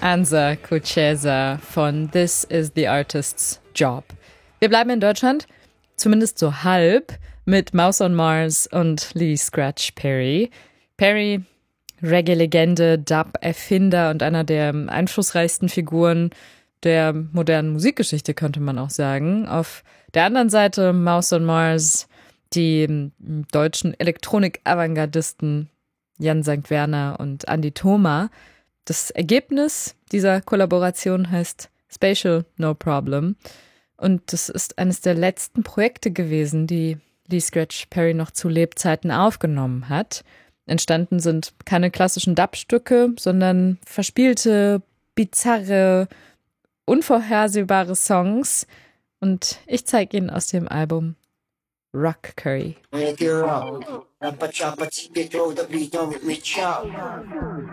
Anza Kucheza von This is the Artist's Job. Wir bleiben in Deutschland, zumindest so halb, mit Mouse on Mars und Lee Scratch Perry. Perry, Reggae-Legende, Dub-Erfinder und einer der einflussreichsten Figuren der modernen Musikgeschichte, könnte man auch sagen. Auf der anderen Seite Mouse on Mars, die deutschen Elektronik-Avantgardisten Jan St. Werner und Andi Thoma. Das Ergebnis dieser Kollaboration heißt Spatial No Problem. Und das ist eines der letzten Projekte gewesen, die Lee Scratch Perry noch zu Lebzeiten aufgenommen hat. Entstanden sind keine klassischen Dub-Stücke, sondern verspielte, bizarre, unvorhersehbare Songs. Und ich zeige Ihnen aus dem Album Rock Curry.